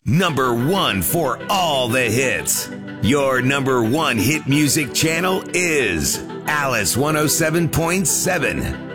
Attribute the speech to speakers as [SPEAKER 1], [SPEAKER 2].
[SPEAKER 1] Number one for all the hits. Your number one hit music channel is Alice 107.7.